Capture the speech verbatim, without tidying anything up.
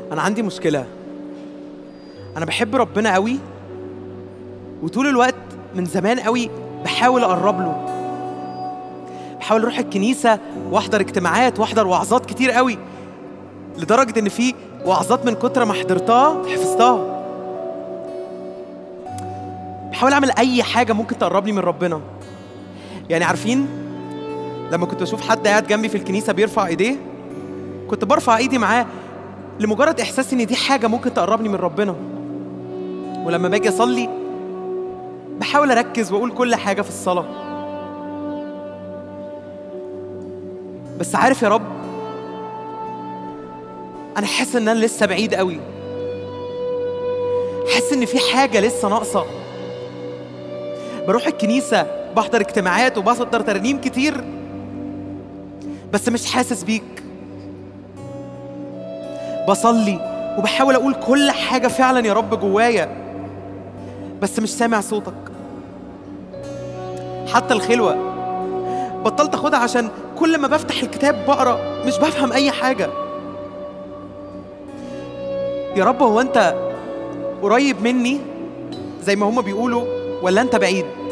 أنا عندي مشكلة. أنا بحب ربنا قوي، وطول الوقت من زمان قوي بحاول أقرب له، بحاول أروح الكنيسة وأحضر اجتماعات وأحضر وعظات كتير قوي، لدرجة إن في وعظات من كتر ما حضرتها حفظتها. بحاول أعمل أي حاجة ممكن تقربني من ربنا. يعني عارفين لما كنت بشوف حد قاعد جنبي في الكنيسة بيرفع إيديه، كنت برفع إيدي معاه لمجرد إحساسي إن دي حاجة ممكن تقربني من ربنا. ولما باجي أصلي بحاول أركز وأقول كل حاجة في الصلاة. بس عارف يا رب، أنا حاسس إن أنا لسه بعيد قوي، حاسس إن في حاجة لسه ناقصة. بروح الكنيسة، بحضر اجتماعات وبحضر ترنيم كتير، بس مش حاسس بيك. بصلي وبحاول أقول كل حاجة فعلا يا رب جوايا، بس مش سامع صوتك. حتى الخلوة بطلت أخدها عشان كل ما بفتح الكتاب بقرأ مش بفهم أي حاجة. يا رب، هو أنت قريب مني زي ما هما بيقولوا ولا أنت بعيد؟